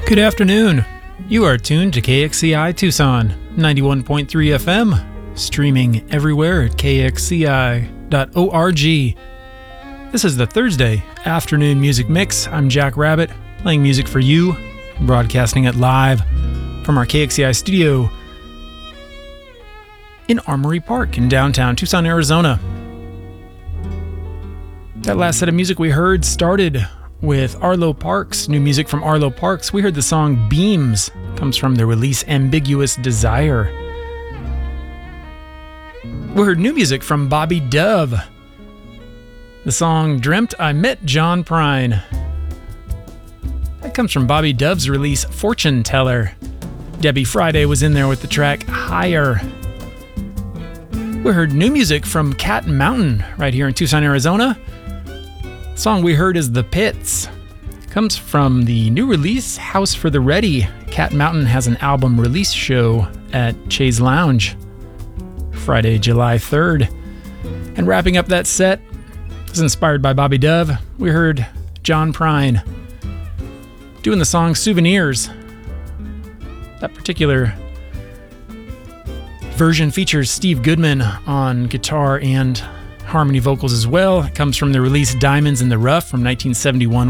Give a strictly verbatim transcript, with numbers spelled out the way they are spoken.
Good afternoon. You are tuned to K X C I Tucson, ninety-one point three F M, streaming everywhere at k x c i dot org. This is the Thursday afternoon music mix. I'm Jack Rabbit, playing music for you, broadcasting it live from our K X C I studio in Armory Park in downtown Tucson, Arizona. That last set of music we heard started with Arlo Parks, new music from Arlo Parks. We heard the song Beams, comes from the release Ambiguous Desire. We heard new music from Bobby Dove. The song Dreamt I Met John Prine. That comes from Bobby Dove's release Fortune Teller. Debbie Friday was in there with the track Higher. We heard new music from Cat Mountain right here in Tucson, Arizona. The song we heard is The Pits. It comes from the new release House for the Ready. Cat Mountain has an album release show at Chase Lounge Friday, July third. And wrapping up that set is inspired by Bobby Dove. We heard John Prine doing the song Souvenirs. That particular version features Steve Goodman on guitar and harmony vocals as well. It comes from the release Diamonds in the Rough from nineteen seventy-one.